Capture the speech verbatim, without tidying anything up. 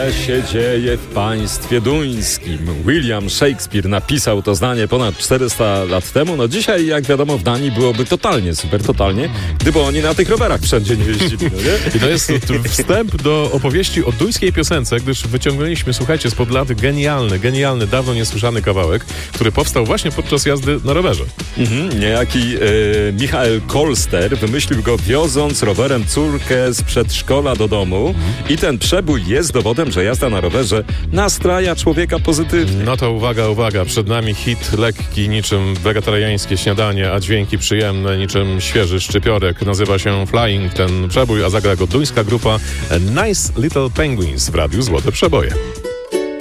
się dzieje w państwie duńskim? William Shakespeare napisał to zdanie ponad czterysta lat temu. No dzisiaj, jak wiadomo, w Danii byłoby totalnie, super totalnie, gdyby oni na tych rowerach wszędzie nie jeździli, no nie? I to jest wstęp do opowieści o duńskiej piosence, gdyż wyciągnęliśmy, słuchajcie, spod lat genialny, genialny, dawno niesłyszany kawałek, który powstał właśnie podczas jazdy na rowerze. Mhm, niejaki e, Michael Kolster wymyślił go, wioząc rowerem córkę z przedszkola do domu i ten przebój jest dowodem, że jazda na rowerze nastraja człowieka pozytywnie. No to uwaga, uwaga, przed nami hit lekki niczym wegetariańskie śniadanie, a dźwięki przyjemne niczym świeży szczypiorek. Nazywa się Flying ten przebój, a zagra go duńska grupa Nice Little Penguins w Radiu Złote Przeboje.